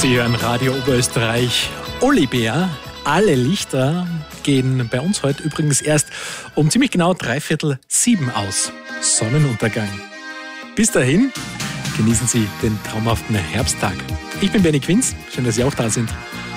Sie hören Radio Oberösterreich. Olibär, alle Lichter gehen bei uns heute übrigens erst um ziemlich genau 6:45 aus. Sonnenuntergang. Bis dahin genießen Sie den traumhaften Herbsttag. Ich bin Benny Quinz, schön, dass Sie auch da sind.